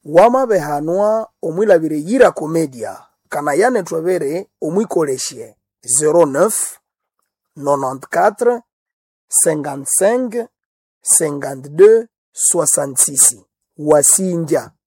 Wama behanwa omwilabire yira komedia. Kana yane twabere omwikoleshe 09 94 55 52 66. Wasinja.